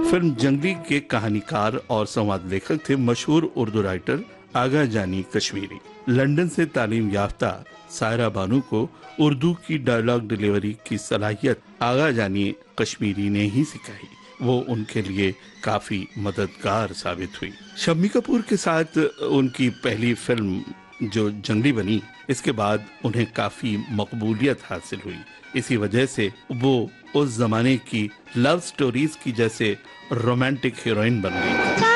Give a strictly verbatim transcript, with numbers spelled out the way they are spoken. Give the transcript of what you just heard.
Film जंगली के कहानीकार और संवाद लेखक थे मशहूर उर्दू राइटर आगा जानी कश्मीरी। लंदन से तालीम याफ्ता सायरा बानू को उर्दू की डायलॉग डिलीवरी की सलाहियत आगा जानी कश्मीरी ने ही सिखाई। वो उनके लिए काफी मददगार साबित हुई। शम्मी कपूर के साथ उनकी पहली फिल्म जो जंगली बनी, इसके बाद उन्हें काफी मकबूलियत हासिल हुई। इसी वजह से वो उस जमाने की लव स्टोरीज की जैसे रोमांटिक हीरोइन बन गई।